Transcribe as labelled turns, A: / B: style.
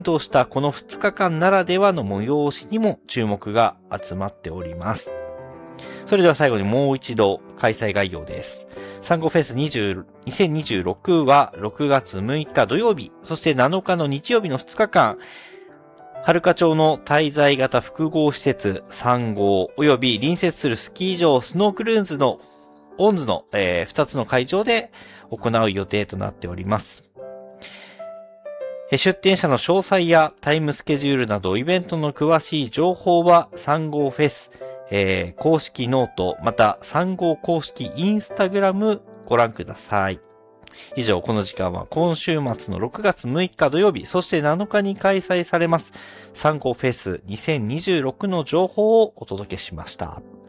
A: としたこの2日間ならではの催しにも注目が集まっております。それでは最後にもう一度開催概要です。サンゴフェス2026は6月6日土曜日、そして7日の日曜日の2日間、遥か町の滞在型複合施設3号及び隣接するスキー場スノークルーンズのオンズの、2つの会場で行う予定となっております。出展者の詳細やタイムスケジュールなどイベントの詳しい情報は3号フェス、公式ノートまた3号公式インスタグラムご覧ください。以上、この時間は今週末の6月6日土曜日、そして7日に開催されます3号フェス2026の情報をお届けしました。